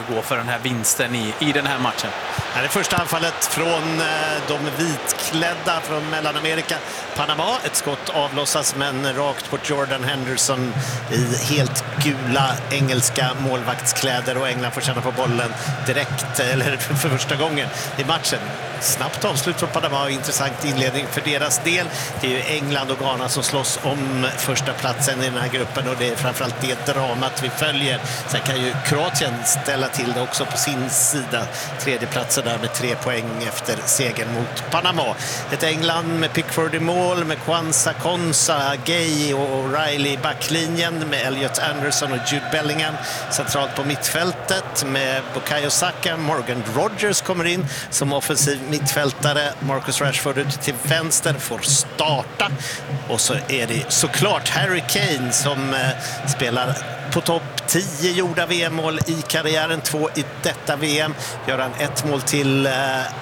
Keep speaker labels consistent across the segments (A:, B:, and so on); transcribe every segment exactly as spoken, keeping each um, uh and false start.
A: gå för den här vinsten i, i den här matchen.
B: Här är första anfallet från de vitklädda från Mellanamerika. Panama, ett skott avlossas men rakt på Jordan Henderson i helt gula engelska målvaktskläder, och England får känna på bollen direkt, eller för första gången i matchen. Snabbt avslut från Panama och intressant inledning för deras del. Det är ju England och Ghana som slåss om första platsen i den här gruppen, och det är framförallt det dramat vi följer. Sen kan ju Kroatien ställa till det också på sin sida. Tredje platsen där med tre poäng efter segern mot Panama. Ett England med Pickford i mål, med Kwanza, Konsa, Gay och O'Reilly i backlinjen, med Elliot Anderson och Jude Bellingham centralt på mittfältet, med Bukayo Saka. Morgan Rogers kommer in som offensiv mittfältare. Marcus Rashford ut till vänster får starta, och så är det såklart Harry Kane som eh, spelar på topp. Tio gjorda V M-mål i karriären, två i detta V M. Gör han ett mål till eh,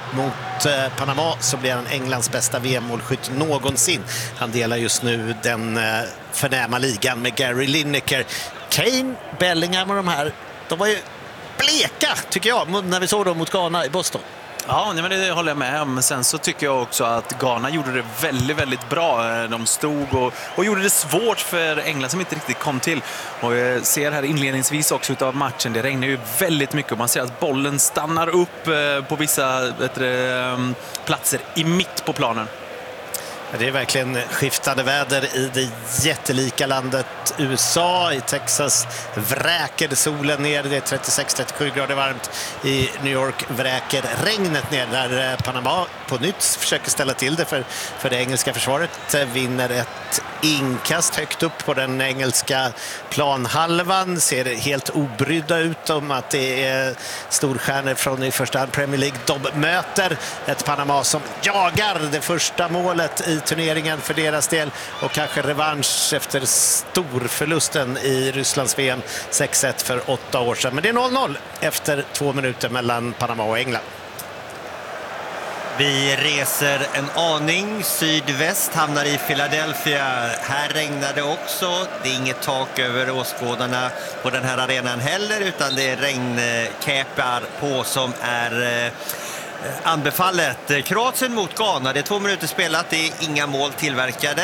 B: mot eh, Panama, så blir han Englands bästa V M-målskytt någonsin. Han delar just nu den eh, förnäma ligan med Gary Lineker. Kane, Bellingham och de här, de var ju bleka tycker jag när vi såg dem mot Ghana i Boston.
A: Ja, men det håller jag med om. Sen så tycker jag också att Ghana gjorde det väldigt, väldigt bra. De stod och, och gjorde det svårt för England som inte riktigt kom till. Och jag ser här inledningsvis också utav matchen, det regnar ju väldigt mycket. Och man ser att bollen stannar upp på vissa bättre, platser i mitt på planen.
B: Det är verkligen skiftande väder i det jättelika landet U S A. I Texas vräker solen ner, det är trettiosex till trettiosju grader varmt. I New York vräker regnet ner, där Panama på nytt försöker ställa till det för, för det engelska försvaret. Vinner ett inkast högt upp på den engelska planhalvan. Ser helt obrydda ut om att det är storstjärnor från i första hand Premier League. De möter ett Panama som jagar det första målet i turneringen för deras del, och kanske revansch efter storförlusten i Rysslands V M sex ett för åtta år sedan. Men det är noll noll efter två minuter mellan Panama och England.
C: Vi reser en aning sydväst, hamnar i Philadelphia. Här regnar det också. Det är inget tak över åskådarna på den här arenan heller, utan det är regnkäpar på som är anbefallet. Kroatien mot Ghana, det är två minuter spelat, det är inga mål tillverkade.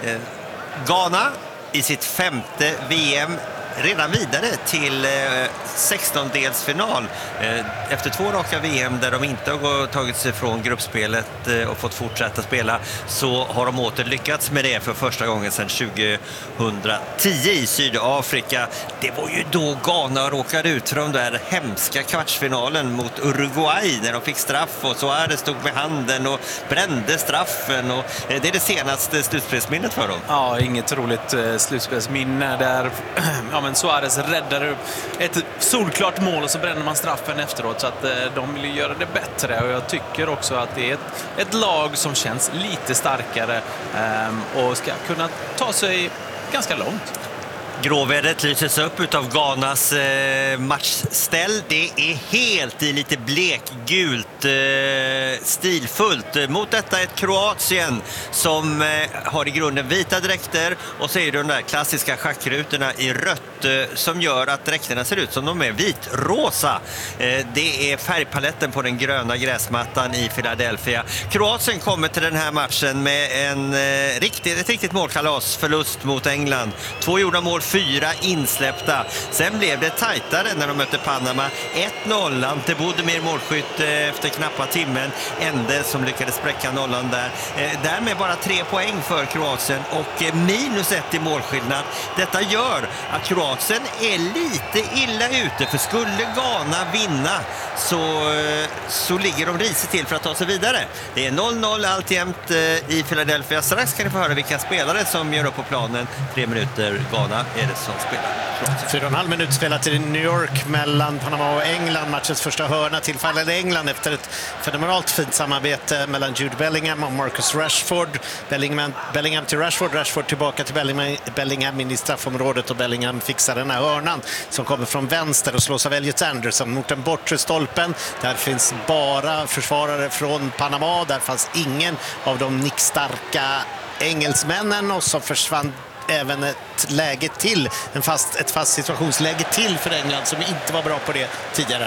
C: Ghana i sitt femte V M redan vidare till sextondelsfinal efter två raka V M där de inte har tagit sig från gruppspelet och fått fortsätta spela, så har de åter lyckats med det för första gången sedan tjugohundratio i Sydafrika. Det var ju då Ghana råkade ut för de där hemska kvartsfinalen mot Uruguay när de fick straff och Suarez stod med handen och brände straffen, och det är det senaste slutspelsminnet för dem.
A: Ja, inget roligt slutspelsminne där. Ja, men Suarez räddar ett solklart mål och så bränner man straffen efteråt, så att eh, de vill ju göra det bättre, och jag tycker också att det är ett, ett lag som känns lite starkare eh, och ska kunna ta sig ganska långt.
C: Gråvädret lyses upp utav Ghanas eh, matchställ. Det är helt i lite blekgult, eh, stilfullt. Mot detta ett Kroatien som eh, har i grunden vita dräkter, och så är det de där klassiska schackrutorna i rött eh, som gör att dräkterna ser ut som de är vitrosa. Eh, det är färgpaletten på den gröna gräsmattan i Philadelphia. Kroatien kommer till den här matchen med en eh, riktigt, ett riktigt målkalas, förlust mot England. Två gjorda mål, fyra insläppta. Sen blev det tajtare när de mötte Panama. ett noll, Ante Budimir målskytt efter knappa timmen. Ende som lyckades spräcka nollan där. Därmed bara tre poäng för Kroatien och minus ett i målskillnad. Detta gör att Kroatien är lite illa ute, för skulle Ghana vinna så, så ligger de risigt till för att ta sig vidare. Det är noll noll alltjämt i Philadelphia. Strax kan ni få höra vilka spelare som gör upp på planen. Tre minuter Ghana är det som spelar.
B: Fyra och en halv minut spelat i New York mellan Panama och England. Matchens första hörna tillfaller England efter ett fenomenalt fint samarbete mellan Jude Bellingham och Marcus Rashford. Bellingham, Bellingham till Rashford, Rashford tillbaka till Bellingham, Bellingham in i straffområdet, och Bellingham fixar den här hörnan som kommer från vänster och slås av Elliot Anderson mot den bortre stolpen. Där finns bara försvarare från Panama. Där fanns ingen av de nickstarka engelsmännen, och så försvann även ett läge till, en fast, ett fast situationsläge till för England som inte var bra på det tidigare.